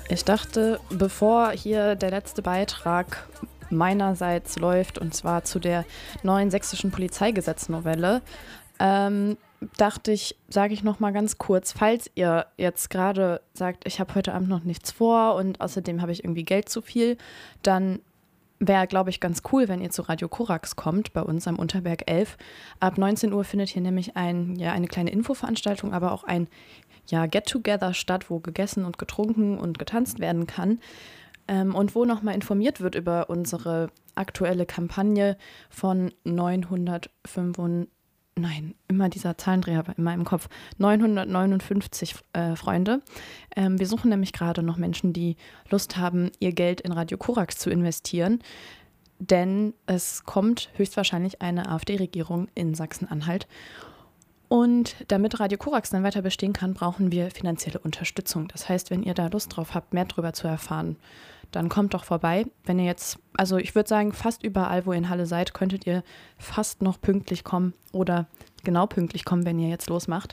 Ich dachte, bevor hier der letzte Beitrag meinerseits läuft, und zwar zu der neuen sächsischen Polizeigesetznovelle, dachte ich, sage ich noch mal ganz kurz, falls ihr jetzt gerade sagt, ich habe heute Abend noch nichts vor und außerdem habe ich irgendwie Geld zu viel, dann wäre, glaube ich, ganz cool, wenn ihr zu Radio Korax kommt, bei uns am Unterberg 11. Ab 19 Uhr findet hier nämlich eine kleine Infoveranstaltung, aber auch ein Get-Together statt, wo gegessen und getrunken und getanzt werden kann. Und wo nochmal informiert wird über unsere aktuelle Kampagne von 959 Freunde. Wir suchen nämlich gerade noch Menschen, die Lust haben, ihr Geld in Radio Korax zu investieren, denn es kommt höchstwahrscheinlich eine AfD-Regierung in Sachsen-Anhalt. Und damit Radio Korax dann weiter bestehen kann, brauchen wir finanzielle Unterstützung. Das heißt, wenn ihr da Lust drauf habt, mehr darüber zu erfahren, dann kommt doch vorbei. Wenn ihr jetzt, also ich würde sagen, fast überall, wo ihr in Halle seid, könntet ihr fast noch pünktlich kommen oder genau pünktlich kommen, wenn ihr jetzt losmacht.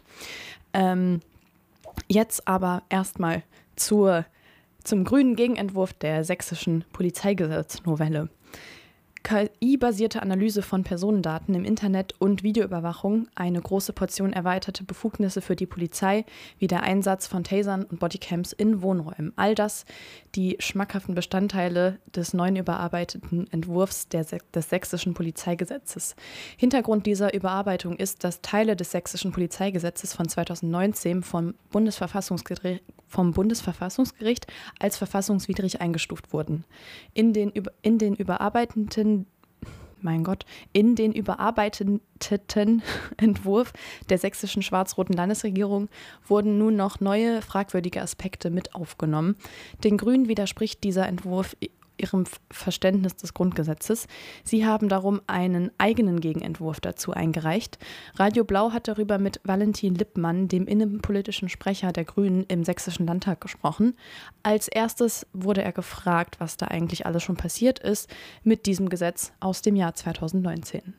Jetzt aber erstmal zum grünen Gegenentwurf der sächsischen Polizeigesetznovelle. KI-basierte Analyse von Personendaten im Internet und Videoüberwachung, eine große Portion erweiterte Befugnisse für die Polizei, wie der Einsatz von Tasern und Bodycams in Wohnräumen. All das die schmackhaften Bestandteile des neuen überarbeiteten Entwurfs des sächsischen Polizeigesetzes. Hintergrund dieser Überarbeitung ist, dass Teile des sächsischen Polizeigesetzes von 2019 vom Bundesverfassungsgericht als verfassungswidrig eingestuft wurden. In den überarbeiteten Entwurf der sächsischen schwarz-roten Landesregierung wurden nun noch neue fragwürdige Aspekte mit aufgenommen. Den Grünen widerspricht dieser Entwurf ihrem Verständnis des Grundgesetzes. Sie haben darum einen eigenen Gegenentwurf dazu eingereicht. Radio Blau hat darüber mit Valentin Lippmann, dem innenpolitischen Sprecher der Grünen im Sächsischen Landtag, gesprochen. Als erstes wurde er gefragt, was da eigentlich alles schon passiert ist mit diesem Gesetz aus dem Jahr 2019.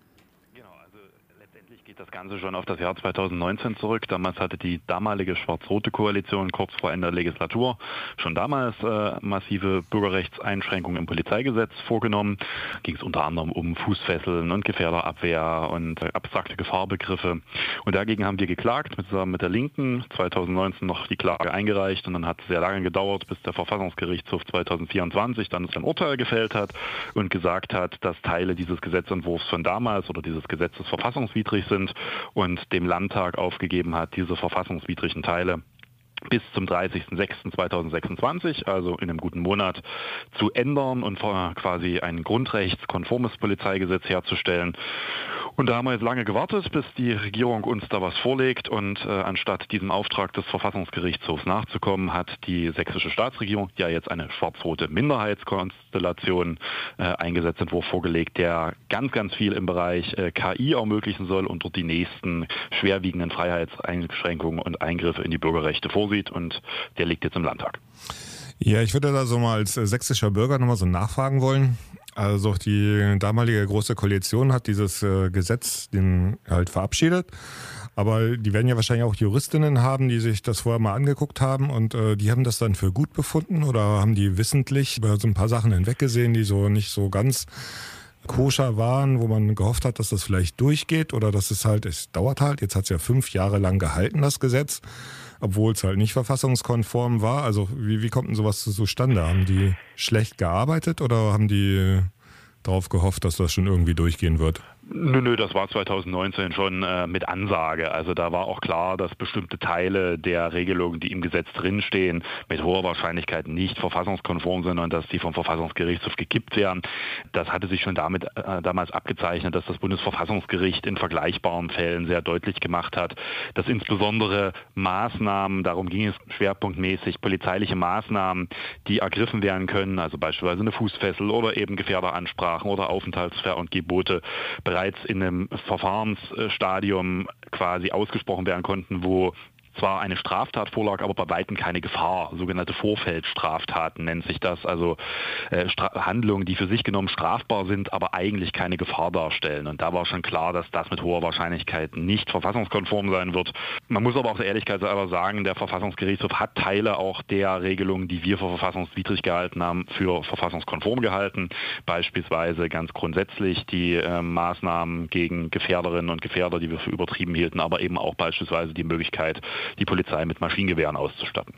Das Ganze schon auf das Jahr 2019 zurück. Damals hatte die damalige schwarz-rote Koalition kurz vor Ende der Legislatur schon damals massive Bürgerrechtseinschränkungen im Polizeigesetz vorgenommen. Ging es unter anderem um Fußfesseln und Gefährderabwehr und abstrakte Gefahrbegriffe. Und dagegen haben wir geklagt, zusammen mit der Linken, 2019 noch die Klage eingereicht und dann hat es sehr lange gedauert, bis der Verfassungsgerichtshof 2024 dann sein Urteil gefällt hat und gesagt hat, dass Teile dieses Gesetzentwurfs von damals oder dieses Gesetzes verfassungswidrig sind und dem Landtag aufgegeben hat, diese verfassungswidrigen Teile bis zum 30.06.2026, also in einem guten Monat, zu ändern und quasi ein grundrechtskonformes Polizeigesetz herzustellen. Und da haben wir jetzt lange gewartet, bis die Regierung uns da was vorlegt und anstatt diesem Auftrag des Verfassungsgerichtshofs nachzukommen, hat die sächsische Staatsregierung ja jetzt eine schwarz-rote Minderheitskonstellation einen Gesetzentwurf vorgelegt, der ganz, ganz viel im Bereich KI ermöglichen soll und dort die nächsten schwerwiegenden Freiheitseinschränkungen und Eingriffe in die Bürgerrechte vorsieht und der liegt jetzt im Landtag. Ja, ich würde da so mal als sächsischer Bürger nochmal so nachfragen wollen. Also die damalige Große Koalition hat dieses Gesetz halt verabschiedet. Aber die werden ja wahrscheinlich auch Juristinnen haben, die sich das vorher mal angeguckt haben und die haben das dann für gut befunden oder haben die wissentlich über so ein paar Sachen hinweggesehen, die so nicht so ganz koscher waren, wo man gehofft hat, dass das vielleicht durchgeht oder dass es dauert halt. Jetzt hat es ja 5 Jahre lang gehalten, das Gesetz, obwohl es halt nicht verfassungskonform war. Also wie kommt denn sowas zustande? Haben die schlecht gearbeitet oder haben die darauf gehofft, dass das schon irgendwie durchgehen wird? Nö, das war 2019 schon mit Ansage. Also da war auch klar, dass bestimmte Teile der Regelungen, die im Gesetz drinstehen, mit hoher Wahrscheinlichkeit nicht verfassungskonform sind und dass die vom Verfassungsgerichtshof gekippt werden. Das hatte sich schon damals abgezeichnet, dass das Bundesverfassungsgericht in vergleichbaren Fällen sehr deutlich gemacht hat, dass insbesondere Maßnahmen, darum ging es schwerpunktmäßig, polizeiliche Maßnahmen, die ergriffen werden können, also beispielsweise eine Fußfessel oder eben Gefährderansprachen oder Aufenthaltsvergebote, bereits in einem Verfahrensstadium quasi ausgesprochen werden konnten, wo zwar eine Straftat vorlag, aber bei weitem keine Gefahr. Sogenannte Vorfeldstraftaten nennt sich das, also Handlungen, die für sich genommen strafbar sind, aber eigentlich keine Gefahr darstellen. Und da war schon klar, dass das mit hoher Wahrscheinlichkeit nicht verfassungskonform sein wird. Man muss aber auch der Ehrlichkeit halber sagen, der Verfassungsgerichtshof hat Teile auch der Regelungen, die wir für verfassungswidrig gehalten haben, für verfassungskonform gehalten. Beispielsweise ganz grundsätzlich die Maßnahmen gegen Gefährderinnen und Gefährder, die wir für übertrieben hielten, aber eben auch beispielsweise die Möglichkeit, die Polizei mit Maschinengewehren auszustatten.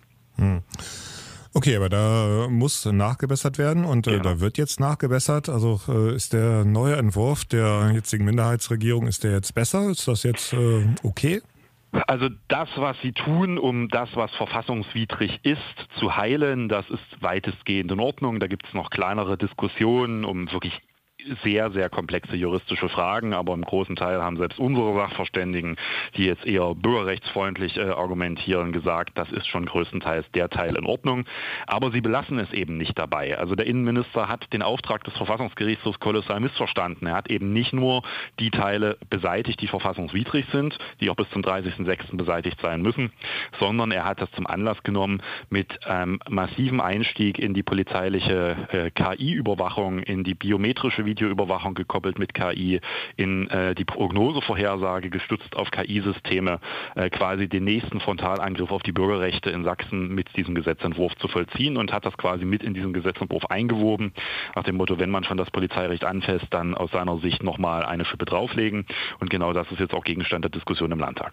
Okay, aber da muss nachgebessert werden und da wird jetzt nachgebessert. Also ist der neue Entwurf der jetzigen Minderheitsregierung, ist der jetzt besser? Ist das jetzt okay? Also das, was sie tun, um das, was verfassungswidrig ist, zu heilen, das ist weitestgehend in Ordnung. Da gibt es noch kleinere Diskussionen um wirklich sehr, sehr komplexe juristische Fragen, aber im großen Teil haben selbst unsere Sachverständigen, die jetzt eher bürgerrechtsfreundlich argumentieren, gesagt, das ist schon größtenteils der Teil in Ordnung. Aber sie belassen es eben nicht dabei. Also der Innenminister hat den Auftrag des Verfassungsgerichtshofs kolossal missverstanden. Er hat eben nicht nur die Teile beseitigt, die verfassungswidrig sind, die auch bis zum 30.06. beseitigt sein müssen, sondern er hat das zum Anlass genommen, mit massivem Einstieg in die polizeiliche KI-Überwachung, in die biometrische Videoüberwachung gekoppelt mit KI, in die Prognosevorhersage gestützt auf KI-Systeme, quasi den nächsten Frontalangriff auf die Bürgerrechte in Sachsen mit diesem Gesetzentwurf zu vollziehen und hat das quasi mit in diesen Gesetzentwurf eingewoben, nach dem Motto, wenn man schon das Polizeirecht anfasst, dann aus seiner Sicht nochmal eine Schippe drauflegen. Und genau das ist jetzt auch Gegenstand der Diskussion im Landtag.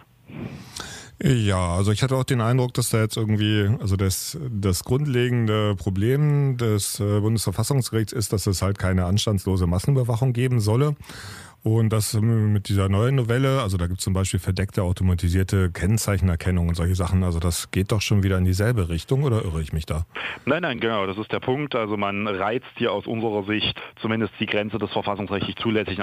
Ja, also ich hatte auch den Eindruck, dass da jetzt irgendwie, also das grundlegende Problem des Bundesverfassungsgerichts ist, dass es halt keine anstandslose Massenüberwachung geben solle. Und das mit dieser neuen Novelle, also da gibt es zum Beispiel verdeckte automatisierte Kennzeichenerkennung und solche Sachen, also das geht doch schon wieder in dieselbe Richtung, oder irre ich mich da? Nein, genau, das ist der Punkt. Also man reizt hier aus unserer Sicht zumindest die Grenze des verfassungsrechtlich zulässigen